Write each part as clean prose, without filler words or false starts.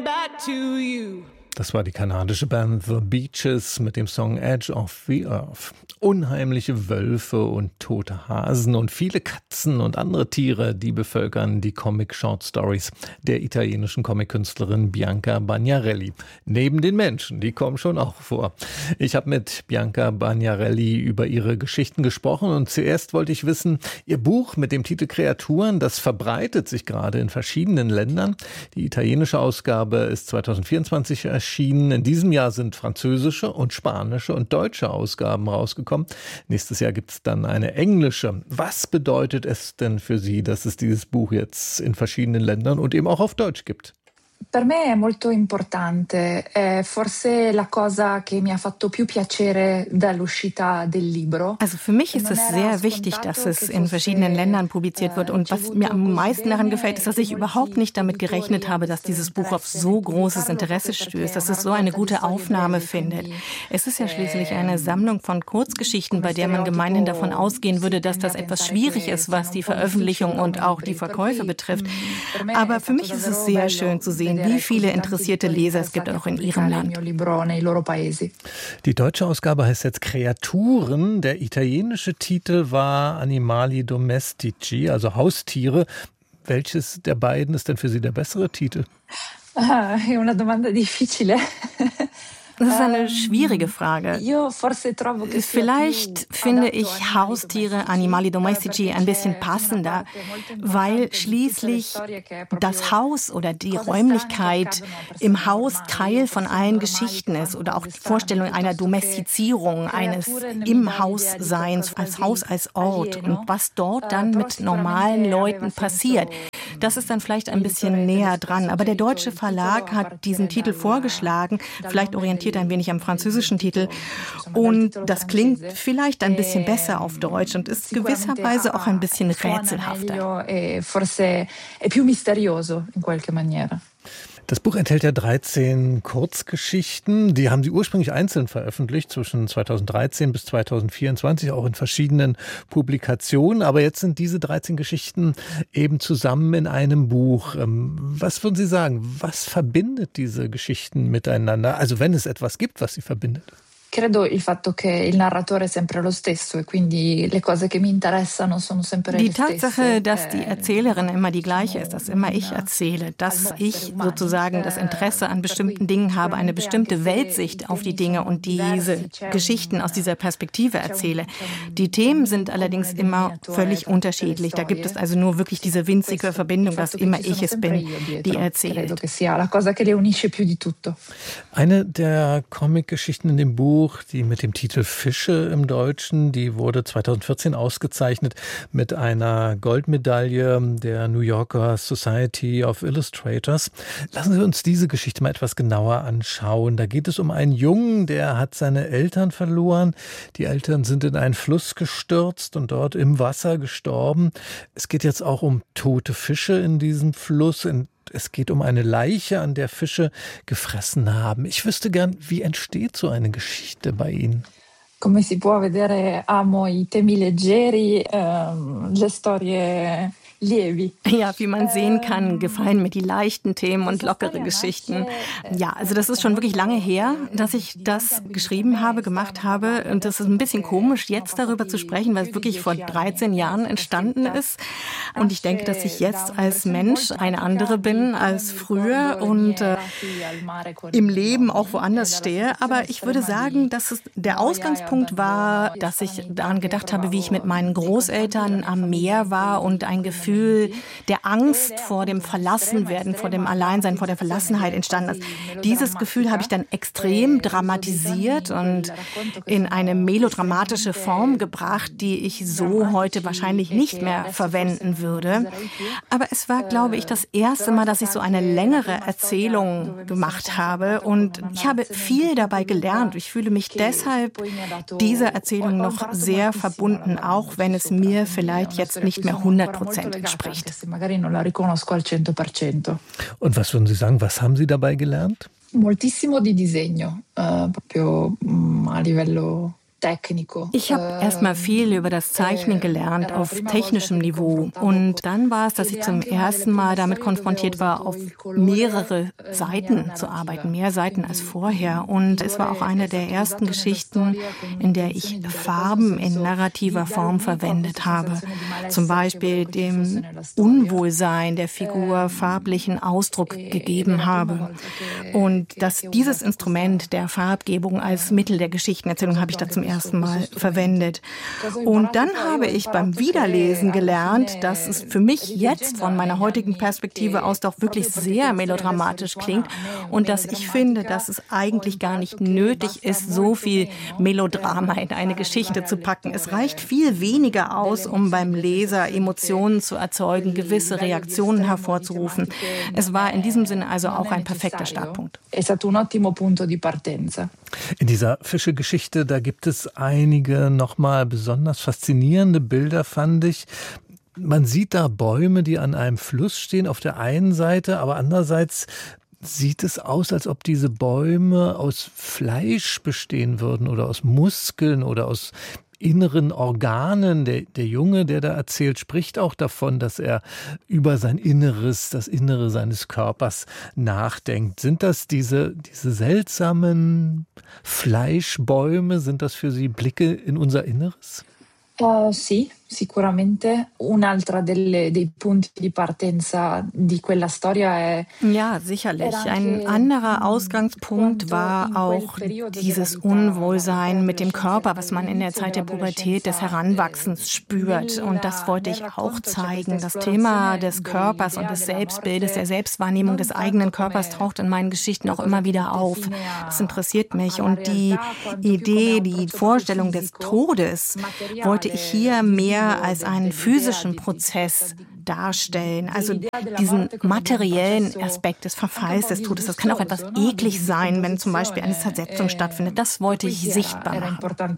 back to you. Das war die kanadische Band The Beaches mit dem Song Edge of the Earth. Unheimliche Wölfe und tote Hasen und viele Katzen und andere Tiere, die bevölkern die Comic-Short-Stories der italienischen Comic-Künstlerin Bianca Bagnarelli. Neben den Menschen, die kommen schon auch vor. Ich habe mit Bianca Bagnarelli über ihre Geschichten gesprochen und zuerst wollte ich wissen, ihr Buch mit dem Titel Kreaturen, das verbreitet sich gerade in verschiedenen Ländern. Die italienische Ausgabe ist 2024 erschienen. In diesem Jahr sind französische und spanische und deutsche Ausgaben rausgekommen. Nächstes Jahr gibt es dann eine englische. Was bedeutet es denn für Sie, dass es dieses Buch jetzt in verschiedenen Ländern und eben auch auf Deutsch gibt? Per me è molto importante, è forse la cosa che mi ha fatto più piacere dall'uscita del libro. Also für mich ist es sehr wichtig, dass es in verschiedenen Ländern publiziert wird und was mir am meisten daran gefällt, ist, dass ich überhaupt nicht damit gerechnet habe, dass dieses Buch auf so großes Interesse stößt, dass es so eine gute Aufnahme findet. Es ist ja schließlich eine Sammlung von Kurzgeschichten, bei der man gemeinhin davon ausgehen würde, dass das etwas schwierig ist, was die Veröffentlichung und auch die Verkäufe betrifft. Aber für mich ist es sehr schön zu sehen, wie viele interessierte Leser es gibt auch in ihrem Land. Die deutsche Ausgabe heißt jetzt Kreaturen. Der italienische Titel war Animali Domestici, also Haustiere. Welches der beiden ist denn für Sie der bessere Titel? È una domanda difficile. Das ist eine schwierige Frage. Vielleicht finde ich Haustiere, Animali Domestici, ein bisschen passender, weil schließlich das Haus oder die Räumlichkeit im Haus Teil von allen Geschichten ist oder auch die Vorstellung einer Domestizierung, eines im Haus Seins, als Haus als Ort und was dort dann mit normalen Leuten passiert. Das ist dann vielleicht ein bisschen näher dran. Aber der deutsche Verlag hat diesen Titel vorgeschlagen, vielleicht orientiert ein wenig am französischen Titel. Und das klingt vielleicht ein bisschen besser auf Deutsch und ist gewisserweise auch ein bisschen rätselhafter. Das Buch enthält ja 13 Kurzgeschichten. Die haben Sie ursprünglich einzeln veröffentlicht, zwischen 2013 bis 2024, auch in verschiedenen Publikationen. Aber jetzt sind diese 13 Geschichten eben zusammen in einem Buch. Was würden Sie sagen? Was verbindet diese Geschichten miteinander? Also wenn es etwas gibt, was sie verbindet. Credo il fatto che il narratore è sempre lo stesso e quindi le cose che mi interessano sono sempre le stesse. Die Tatsache, dass die Erzählerin immer die gleiche ist, dass immer ich erzähle, dass ich sozusagen das Interesse an bestimmten Dingen habe, eine bestimmte Weltsicht auf die Dinge und diese Geschichten aus dieser Perspektive erzähle. Die Themen sind allerdings immer völlig unterschiedlich. Da gibt es also nur wirklich diese winzige Verbindung, dass immer ich es bin, die erzählt. Eine der Comic-Geschichten in dem Buch, die mit dem Titel Fische im Deutschen, die wurde 2014 ausgezeichnet mit einer Goldmedaille der New Yorker Society of Illustrators. Lassen Sie uns diese Geschichte mal etwas genauer anschauen. Da geht es um einen Jungen, der hat seine Eltern verloren. Die Eltern sind in einen Fluss gestürzt und dort im Wasser gestorben. Es geht jetzt auch um tote Fische in diesem Fluss. Es geht um eine Leiche, an der Fische gefressen haben. Ich wüsste gern, wie entsteht so eine Geschichte bei Ihnen? Come si può vedere, amo i temi leggeri, le storie lievi. Ja, wie man sehen kann, gefallen mir die leichten Themen und lockere Geschichten. Ja, also das ist schon wirklich lange her, dass ich das geschrieben habe, gemacht habe. Und das ist ein bisschen komisch, jetzt darüber zu sprechen, weil es wirklich vor 13 Jahren entstanden ist. Und ich denke, dass ich jetzt als Mensch eine andere bin als früher und im Leben auch woanders stehe. Aber ich würde sagen, dass der Ausgangspunkt war, dass ich daran gedacht habe, wie ich mit meinen Großeltern am Meer war und ein Gefühl der Angst vor dem Verlassenwerden, vor dem Alleinsein, vor der Verlassenheit entstanden ist. Dieses Gefühl habe ich dann extrem dramatisiert und in eine melodramatische Form gebracht, die ich so heute wahrscheinlich nicht mehr verwenden würde. Aber es war, glaube ich, das erste Mal, dass ich so eine längere Erzählung gemacht habe und ich habe viel dabei gelernt. Ich fühle mich deshalb dieser Erzählung noch sehr verbunden, auch wenn es mir vielleicht jetzt nicht mehr 100% entspricht. Und was würden Sie sagen, was haben Sie dabei gelernt? Moltissimo di disegno, proprio a livello Ich habe erstmal viel über das Zeichnen gelernt auf technischem Niveau. Und dann war es, dass ich zum ersten Mal damit konfrontiert war, auf mehrere Seiten zu arbeiten, mehr Seiten als vorher. Und es war auch eine der ersten Geschichten, in der ich Farben in narrativer Form verwendet habe. Zum Beispiel dem Unwohlsein der Figur farblichen Ausdruck gegeben habe. Und dass dieses Instrument der Farbgebung als Mittel der Geschichtenerzählung habe ich da zum ersten Mal verwendet. Und dann habe ich beim Wiederlesen gelernt, dass es für mich jetzt von meiner heutigen Perspektive aus doch wirklich sehr melodramatisch klingt und dass ich finde, dass es eigentlich gar nicht nötig ist, so viel Melodrama in eine Geschichte zu packen. Es reicht viel weniger aus, um beim Leser Emotionen zu erzeugen, gewisse Reaktionen hervorzurufen. Es war in diesem Sinne also auch ein perfekter Startpunkt. In dieser Fische-Geschichte, da gibt es einige nochmal besonders faszinierende Bilder, fand ich. Man sieht da Bäume, die an einem Fluss stehen, auf der einen Seite, aber andererseits sieht es aus, als ob diese Bäume aus Fleisch bestehen würden oder aus Muskeln oder aus inneren Organen. Der Junge, der da erzählt, spricht auch davon, dass er über sein Inneres, das Innere seines Körpers nachdenkt. Sind das diese seltsamen Fleischbäume? Sind das für Sie Blicke in unser Inneres? Sì, sicuramente. Un'altra dei punti di partenza di quella storia è... Ja, sicherlich. Ein anderer Ausgangspunkt war auch dieses Unwohlsein mit dem Körper, was man in der Zeit der Pubertät, des Heranwachsens spürt. Und das wollte ich auch zeigen. Das Thema des Körpers und des Selbstbildes, der Selbstwahrnehmung des eigenen Körpers taucht in meinen Geschichten auch immer wieder auf. Das interessiert mich. Und die Idee, die Vorstellung des Todes wollte ich hier mehr als einen physischen Prozess darstellen. Also diesen materiellen Aspekt des Verfalls des Todes. Das kann auch etwas eklig sein, wenn zum Beispiel eine Zersetzung stattfindet. Das wollte ich sichtbar machen.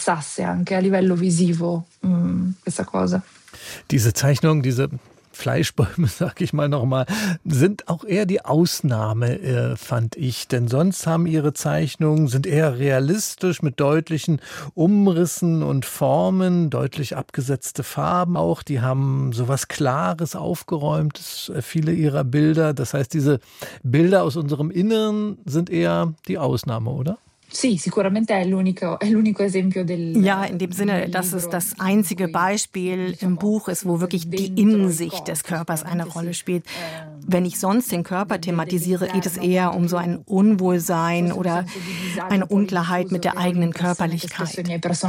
Diese Zeichnung, diese Fleischbäume, sag ich mal nochmal, sind auch eher die Ausnahme, fand ich. Denn sonst haben ihre Zeichnungen, sind eher realistisch mit deutlichen Umrissen und Formen, deutlich abgesetzte Farben auch. Die haben sowas Klares, Aufgeräumtes, viele ihrer Bilder. Das heißt, diese Bilder aus unserem Inneren sind eher die Ausnahme, oder? Sì, sicuramente è l'unico esempio del... Ja, in dem Sinne, dass es das einzige Beispiel im Buch ist, wo wirklich die Innensicht des Körpers eine Rolle spielt. Wenn ich sonst den Körper thematisiere, geht es eher um so ein Unwohlsein oder eine Unklarheit mit der eigenen Körperlichkeit.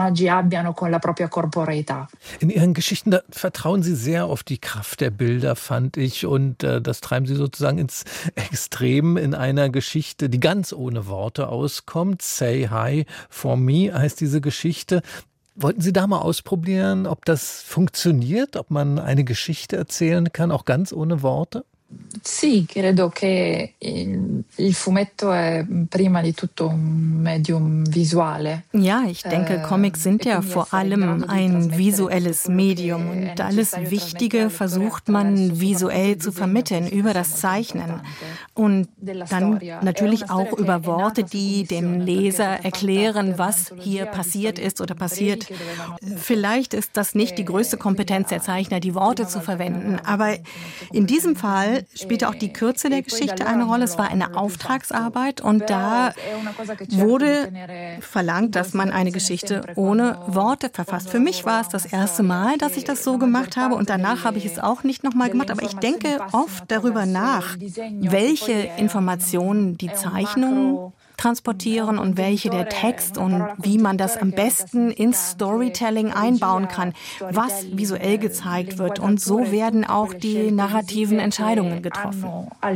In Ihren Geschichten, da vertrauen Sie sehr auf die Kraft der Bilder, fand ich. Und das treiben Sie sozusagen ins Extrem in einer Geschichte, die ganz ohne Worte auskommt. Say Hi for Me heißt diese Geschichte. Wollten Sie da mal ausprobieren, ob das funktioniert, ob man eine Geschichte erzählen kann, auch ganz ohne Worte? Sì, credo che il fumetto è prima di tutto un medium visuale. Ja, ich denke, Comics sind ja vor allem ein visuelles Medium und alles Wichtige versucht man visuell zu vermitteln über das Zeichnen und dann natürlich auch über Worte, die dem Leser erklären, was hier passiert ist oder passiert. Vielleicht ist das nicht die größte Kompetenz der Zeichner, die Worte zu verwenden, aber in diesem Fall spielte auch die Kürze der Geschichte eine Rolle. Es war eine Auftragsarbeit und da wurde verlangt, dass man eine Geschichte ohne Worte verfasst. Für mich war es das erste Mal, dass ich das so gemacht habe und danach habe ich es auch nicht nochmal gemacht. Aber ich denke oft darüber nach, welche Informationen die Zeichnung transportieren und welche der Text und wie man das am besten ins Storytelling einbauen kann, was visuell gezeigt wird. Und so werden auch die narrativen Entscheidungen getroffen.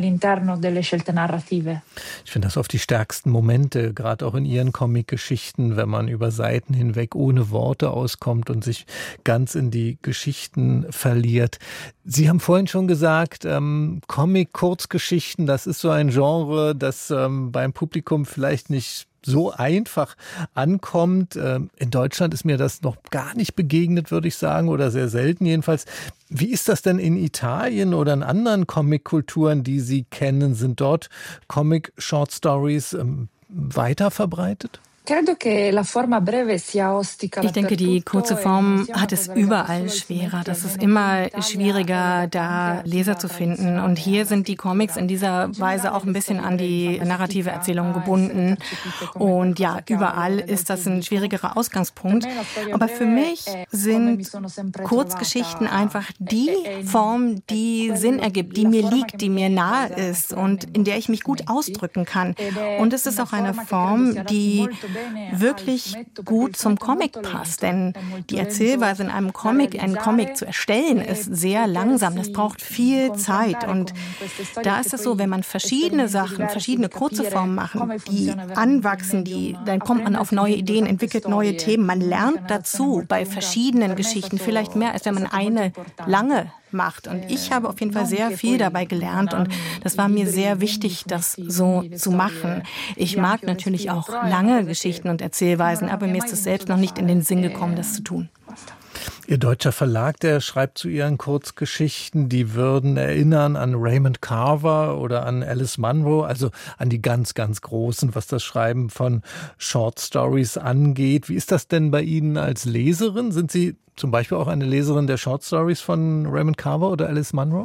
Ich finde das oft die stärksten Momente, gerade auch in Ihren Comic-Geschichten, wenn man über Seiten hinweg ohne Worte auskommt und sich ganz in die Geschichten verliert. Sie haben vorhin schon gesagt, Comic-Kurzgeschichten, das ist so ein Genre, das beim Publikum vielleicht nicht so einfach ankommt. In Deutschland ist mir das noch gar nicht begegnet, würde ich sagen, oder sehr selten jedenfalls. Wie ist das denn in Italien oder in anderen Comic-Kulturen, die Sie kennen? Sind dort Comic-Short-Stories weiter verbreitet? Ich denke, die kurze Form hat es überall schwerer. Das ist immer schwieriger, da Leser zu finden. Und hier sind die Comics in dieser Weise auch ein bisschen an die narrative Erzählung gebunden. Und ja, überall ist das ein schwierigerer Ausgangspunkt. Aber für mich sind Kurzgeschichten einfach die Form, die Sinn ergibt, die mir liegt, die mir nahe ist und in der ich mich gut ausdrücken kann. Und es ist auch eine Form, die wirklich gut zum Comic passt. Denn die Erzählweise in einem Comic, einen Comic zu erstellen, ist sehr langsam. Das braucht viel Zeit. Und da ist es so, wenn man verschiedene Sachen, verschiedene kurze Formen machen, die anwachsen, dann kommt man auf neue Ideen, entwickelt neue Themen. Man lernt dazu bei verschiedenen Geschichten, vielleicht mehr, als wenn man eine lange macht. Und ich habe auf jeden Fall sehr viel dabei gelernt und das war mir sehr wichtig, das so zu machen. Ich mag natürlich auch lange Geschichten und Erzählweisen, aber mir ist es selbst noch nicht in den Sinn gekommen, das zu tun. Ihr deutscher Verlag, der schreibt zu Ihren Kurzgeschichten, die würden erinnern an Raymond Carver oder an Alice Munro, also an die ganz, ganz Großen, was das Schreiben von Short Stories angeht. Wie ist das denn bei Ihnen als Leserin? Sind Sie zum Beispiel auch eine Leserin der Short Stories von Raymond Carver oder Alice Munro?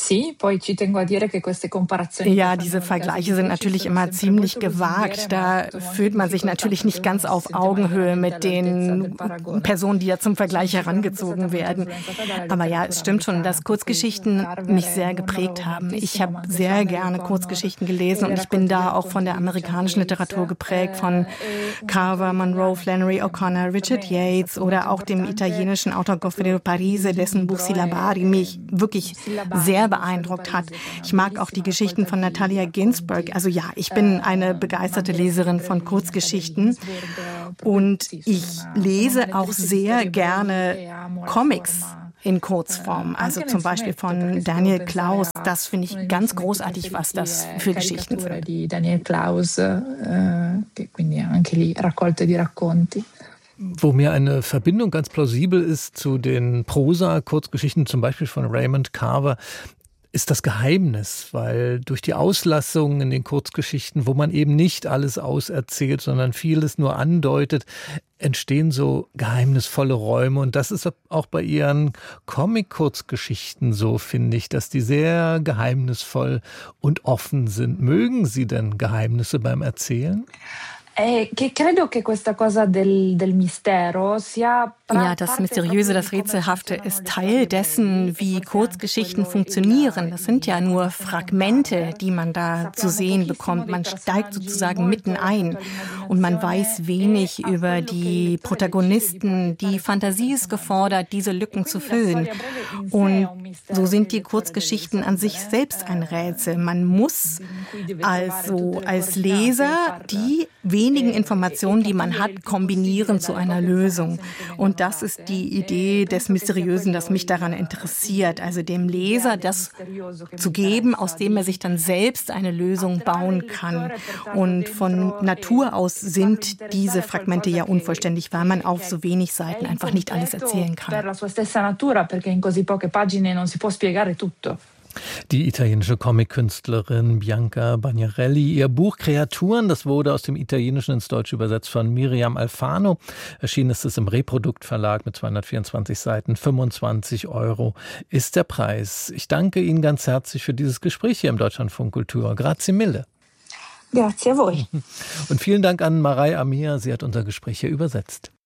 Ja, diese Vergleiche sind natürlich immer ziemlich gewagt. Da fühlt man sich natürlich nicht ganz auf Augenhöhe mit den Personen, die ja zum Vergleich herangezogen werden. Aber ja, es stimmt schon, dass Kurzgeschichten mich sehr geprägt haben. Ich habe sehr gerne Kurzgeschichten gelesen und ich bin da auch von der amerikanischen Literatur geprägt, von Carver, Munro, Flannery O'Connor, Richard Yates oder auch dem italienischen Autor Goffredo Parise, dessen Buch Syllabari mich wirklich sehr beeindruckt hat. Ich mag auch die Geschichten von Natalia Ginzburg. Also ja, ich bin eine begeisterte Leserin von Kurzgeschichten und ich lese auch sehr gerne Comics in Kurzform, also zum Beispiel von Daniel Klaus. Das finde ich ganz großartig, was das für Geschichten sind. Daniel Klaus, quindi anche lì raccolte di racconti. Wo mir eine Verbindung ganz plausibel ist zu den Prosa-Kurzgeschichten, zum Beispiel von Raymond Carver, ist das Geheimnis, weil durch die Auslassungen in den Kurzgeschichten, wo man eben nicht alles auserzählt, sondern vieles nur andeutet, entstehen so geheimnisvolle Räume. Und das ist auch bei Ihren Comic-Kurzgeschichten so, finde ich, dass die sehr geheimnisvoll und offen sind. Mögen Sie denn Geheimnisse beim Erzählen? Ja, das Mysteriöse, das Rätselhafte ist Teil dessen, wie Kurzgeschichten funktionieren. Das sind ja nur Fragmente, die man da zu sehen bekommt. Man steigt sozusagen mitten ein und man weiß wenig über die Protagonisten. Die Fantasie ist gefordert, diese Lücken zu füllen. Und so sind die Kurzgeschichten an sich selbst ein Rätsel. Man muss also als Leser die wenigen Informationen, die man hat, kombinieren zu einer Lösung. Und das ist die Idee des Mysteriösen, das mich daran interessiert. Also dem Leser das zu geben, aus dem er sich dann selbst eine Lösung bauen kann. Und von Natur aus sind diese Fragmente ja unvollständig, weil man auf so wenig Seiten einfach nicht alles erzählen kann. Die italienische Comic-Künstlerin Bianca Bagnarelli. Ihr Buch Kreaturen, das wurde aus dem Italienischen ins Deutsche übersetzt von Miriam Alfano. Erschienen ist es im Reprodukt Verlag mit 224 Seiten. 25 € ist der Preis. Ich danke Ihnen ganz herzlich für dieses Gespräch hier im Deutschlandfunk Kultur. Grazie mille. Grazie a voi. Und vielen Dank an Marei Amir. Sie hat unser Gespräch hier übersetzt.